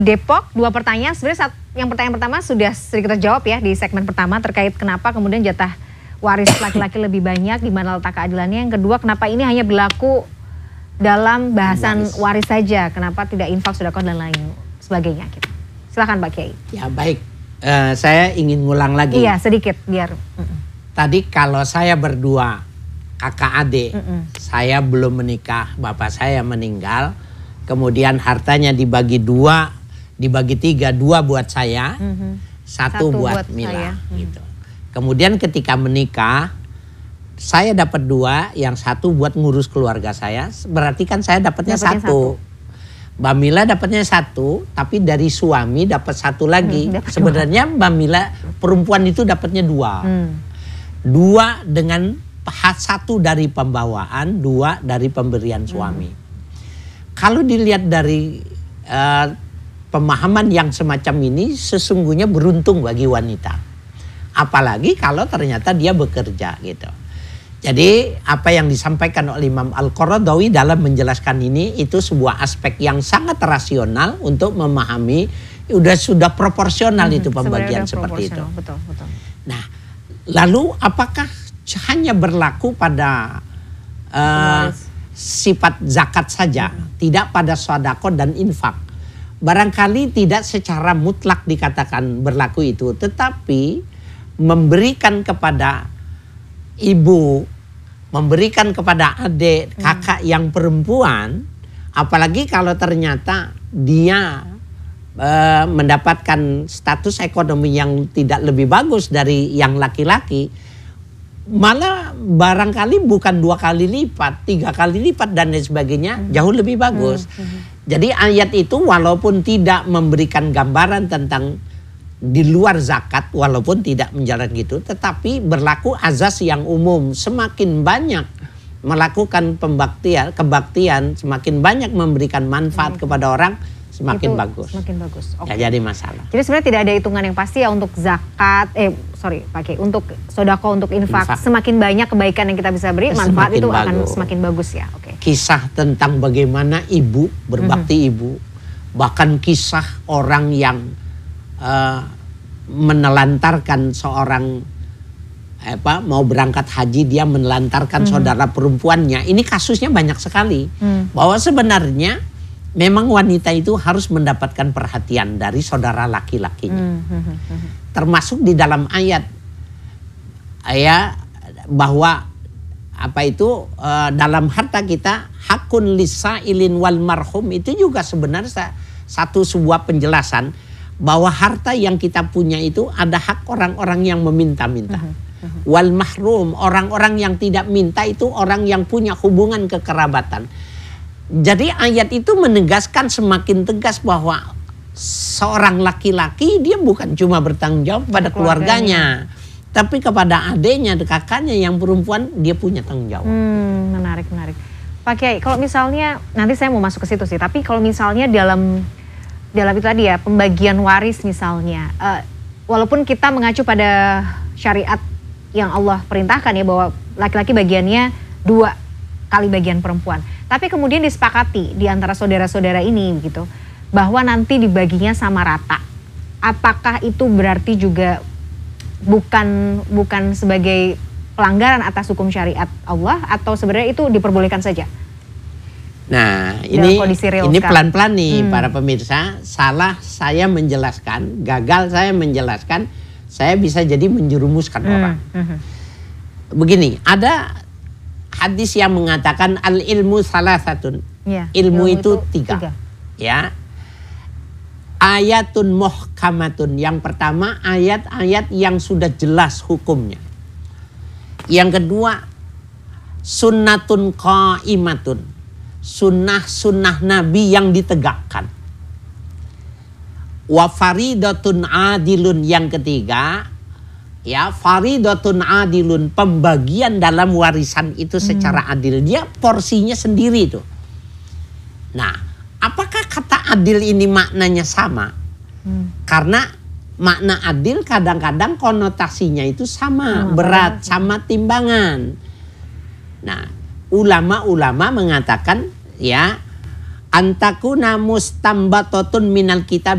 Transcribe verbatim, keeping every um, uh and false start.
Depok, dua pertanyaan. Sebenarnya yang pertanyaan pertama sudah sedikit terjawab ya di segmen pertama terkait kenapa kemudian jatah waris laki-laki lebih banyak, di mana letak keadilannya. Yang kedua, kenapa ini hanya berlaku dalam bahasan waris, waris saja, kenapa tidak infak, sedekah dan lain sebagainya. Gitu. Silakan Pak Kiai. Ya baik, uh, saya ingin ngulang lagi. Iya sedikit biar. Mm -mm. Tadi kalau saya berdua kakak adik, mm -mm. saya belum menikah, bapak saya meninggal, kemudian hartanya dibagi dua, dibagi tiga, dua buat saya, mm-hmm. satu, satu buat, buat Mila. Saya. Gitu. Kemudian ketika menikah, saya dapat dua, yang satu buat ngurus keluarga saya, berarti kan saya dapatnya satu. satu. Mbak Mila dapatnya satu, tapi dari suami dapat satu lagi. Hmm, Sebenarnya Mbak Mila perempuan itu dapatnya dua. Hmm. Dua dengan satu dari pembawaan, dua dari pemberian suami. Hmm. Kalau dilihat dari uh, pemahaman yang semacam ini, sesungguhnya beruntung bagi wanita. Apalagi kalau ternyata dia bekerja gitu. Jadi apa yang disampaikan oleh Imam Al-Qaradawi dalam menjelaskan ini itu sebuah aspek yang sangat rasional untuk memahami, udah sudah proporsional hmm, itu pembagian seperti itu. Betul, betul. Nah, lalu apakah hanya berlaku pada uh, sifat zakat saja, hmm. tidak pada sedekah dan infak? Barangkali tidak secara mutlak dikatakan berlaku itu, tetapi memberikan kepada ibu, memberikan kepada adik, kakak yang perempuan, apalagi kalau ternyata dia e, mendapatkan status ekonomi yang tidak lebih bagus dari yang laki-laki, malah barangkali bukan dua kali lipat, tiga kali lipat dan lain sebagainya, hmm. jauh lebih bagus. Hmm. Hmm. Jadi ayat itu walaupun tidak memberikan gambaran tentang di luar zakat, walaupun tidak menjalankan gitu, tetapi berlaku azas yang umum. Semakin banyak melakukan pembaktian, kebaktian, semakin banyak memberikan manfaat hmm. kepada orang, semakin itu bagus. Semakin bagus. Okay. Ya, jadi masalah. Jadi sebenarnya tidak ada hitungan yang pasti ya untuk zakat, eh sorry Pak Kiai, untuk sedekah, untuk infak. infak. Semakin banyak kebaikan yang kita bisa beri, manfaat semakin itu bagus. Akan semakin bagus ya. Oke. Okay. Kisah tentang bagaimana ibu berbakti hmm. ibu, bahkan kisah orang yang Uh, menelantarkan seorang apa mau berangkat haji, dia menelantarkan hmm. saudara perempuannya. Ini kasusnya banyak sekali. Hmm. Bahwa sebenarnya memang wanita itu harus mendapatkan perhatian dari saudara laki-lakinya. Hmm. Hmm. Termasuk di dalam ayat ayat bahwa apa itu uh, dalam harta kita hakun lisailin wal marhum, itu juga sebenarnya satu sebuah penjelasan bahwa harta yang kita punya itu ada hak orang-orang yang meminta-minta. Uh-huh. Uh-huh. Wal mahrum, orang-orang yang tidak minta itu orang yang punya hubungan kekerabatan. Jadi ayat itu menegaskan semakin tegas bahwa seorang laki-laki dia bukan cuma bertanggung jawab pada keluarganya, keluarganya, tapi kepada adiknya, kakaknya yang perempuan dia punya tanggung jawab. Hmm, menarik, menarik. Pak Kiai, kalau misalnya nanti saya mau masuk ke situ sih, tapi kalau misalnya dalam dalam itu tadi ya, pembagian waris misalnya, uh, walaupun kita mengacu pada syariat yang Allah perintahkan ya, bahwa laki-laki bagiannya dua kali bagian perempuan, tapi kemudian disepakati di antara saudara-saudara ini gitu, bahwa nanti dibaginya sama rata. Apakah itu berarti juga bukan bukan sebagai pelanggaran atas hukum syariat Allah, atau sebenarnya itu diperbolehkan saja? Nah, ini ini pelan-pelan nih hmm. para pemirsa, salah saya menjelaskan, gagal saya menjelaskan, saya bisa jadi menjerumuskan hmm. orang. Hmm. Begini, ada hadis yang mengatakan al ilmu salah satu, ya, ilmu, ilmu itu, itu tiga. tiga. Ya, ayatun muhkamatun, yang pertama ayat-ayat yang sudah jelas hukumnya. Yang kedua sunnatun qaimatun, sunnah-sunnah Nabi yang ditegakkan. Wa faridatun adilun, yang ketiga ya faridatun adilun, pembagian dalam warisan itu secara hmm. adil, dia porsinya sendiri tuh. Nah, apakah kata adil ini maknanya sama? Hmm. Karena makna adil kadang-kadang konotasinya itu sama, hmm, berat, sama timbangan. Nah, ulama-ulama mengatakan ya antakuna mustambatatun minal kitab